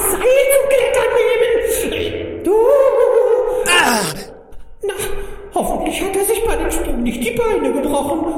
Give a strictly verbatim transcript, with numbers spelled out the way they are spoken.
Seil zum Klettern nehmen. Du. Ah! Na, hoffentlich hat er sich bei dem Sprung nicht die Beine gebrochen.